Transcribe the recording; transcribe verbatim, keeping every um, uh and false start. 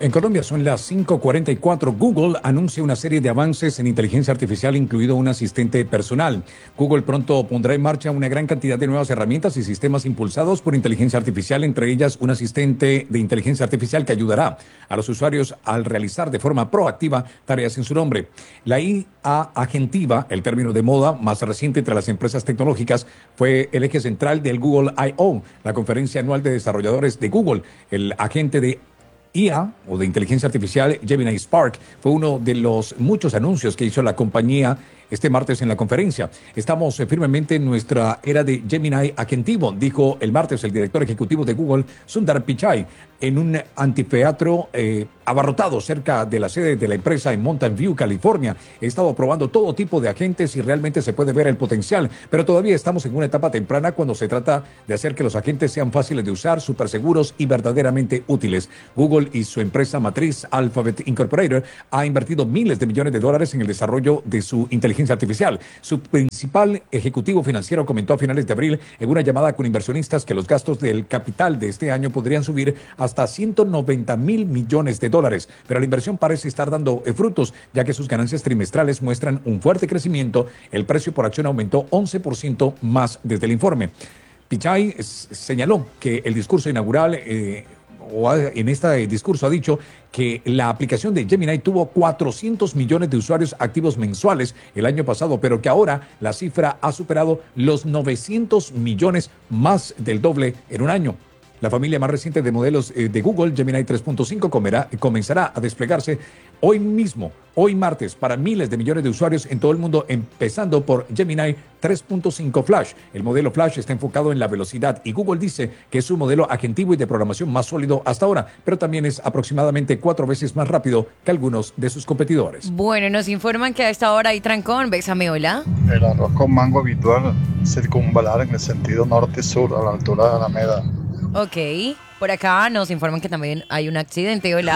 En Colombia son las cinco cuarenta y cuatro. Google anuncia una serie de avances en inteligencia artificial, incluido un asistente personal. Google pronto pondrá en marcha una gran cantidad de nuevas herramientas y sistemas impulsados por inteligencia artificial, entre ellas un asistente de inteligencia artificial que ayudará a los usuarios al realizar de forma proactiva tareas en su nombre. La I A agentiva, el término de moda más reciente entre las empresas tecnológicas, fue el eje central del Google I O, la conferencia anual de desarrolladores de Google. El agente de I A o de inteligencia artificial Gemini Spark fue uno de los muchos anuncios que hizo la compañía este martes en la conferencia. Estamos eh, firmemente en nuestra era de Gemini agentivo, dijo el martes el director ejecutivo de Google, Sundar Pichai, en un anfiteatro eh, abarrotado cerca de la sede de la empresa en Mountain View, California. He estado probando todo tipo de agentes y realmente se puede ver el potencial, pero todavía estamos en una etapa temprana cuando se trata de hacer que los agentes sean fáciles de usar, súper seguros y verdaderamente útiles. Google y su empresa matriz Alphabet Incorporated ha invertido miles de millones de dólares en el desarrollo de su inteligencia artificial. Su principal ejecutivo financiero comentó a finales de abril en una llamada con inversionistas que los gastos del capital de este año podrían subir hasta ciento noventa mil millones de dólares, pero la inversión parece estar dando frutos, ya que sus ganancias trimestrales muestran un fuerte crecimiento. El precio por acción aumentó once por ciento más desde el informe. Pichai señaló que el discurso inaugural eh, o en este discurso ha dicho que la aplicación de Gemini tuvo cuatrocientos millones de usuarios activos mensuales el año pasado, pero que ahora la cifra ha superado los novecientos millones, más del doble en un año. La familia más reciente de modelos eh, de Google, Gemini tres punto cinco, comerá, comenzará a desplegarse hoy mismo, hoy martes, para miles de millones de usuarios en todo el mundo, empezando por Gemini tres punto cinco Flash. El modelo Flash está enfocado en la velocidad y Google dice que es un modelo agentivo y de programación más sólido hasta ahora, pero también es aproximadamente cuatro veces más rápido que algunos de sus competidores. Bueno, nos informan que a esta hora hay trancón. Bésame, hola. El arroz con mango habitual circunvalar en el sentido norte-sur a la altura de Alameda. Ok, por acá nos informan que también hay un accidente. Hola.